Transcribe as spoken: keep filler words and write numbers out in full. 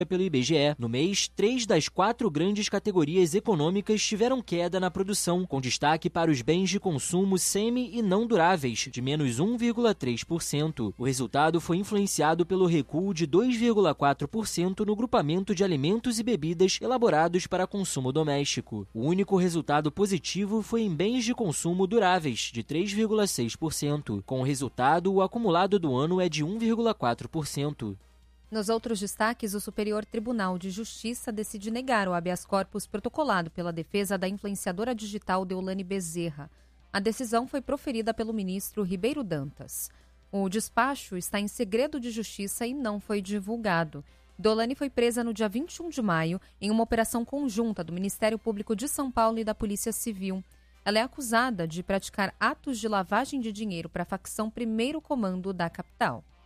pelo I B G E. No mês, três das quatro grandes categorias econômicas tiveram queda na produção, com destaque para os bens de consumo semi- e não duráveis, de menos um vírgula três por cento. O resultado foi influenciado pelo recuo de dois vírgula quatro por cento no grupamento de alimentos e bebidas elaborados para consumo doméstico. O único resultado positivo foi em bens de consumo duráveis, de três vírgula seis por cento. Com o resultado, o acumulado do ano é de um vírgula quatro por cento. Nos outros destaques, o Superior Tribunal de Justiça decide negar o habeas corpus protocolado pela defesa da influenciadora digital Deolane Bezerra. A decisão foi proferida pelo ministro Ribeiro Dantas. O despacho está em segredo de justiça e não foi divulgado. Deolane foi presa no dia vinte e um de maio em uma operação conjunta do Ministério Público de São Paulo e da Polícia Civil. Ela é acusada de praticar atos de lavagem de dinheiro para a facção Primeiro Comando da capital.